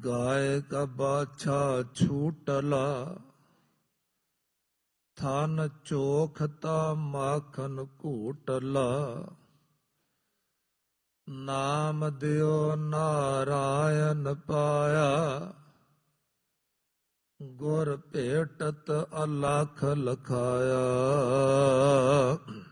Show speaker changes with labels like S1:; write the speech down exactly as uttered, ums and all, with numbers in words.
S1: ਗਾਏ ਕਾ ਬਾਛਾ ਛੂਟਲਾ, ਥਨ ਚੋਖਤਾ ਮਾਖਨ ਘੂਟਲਾ। ਨਾਮ ਦਿਓ ਨਾਰਾਇਣ ਪਾਇਆ, ਗੁਰ ਭੇਟਤ ਅਲਖ ਲਖਾਇਆ।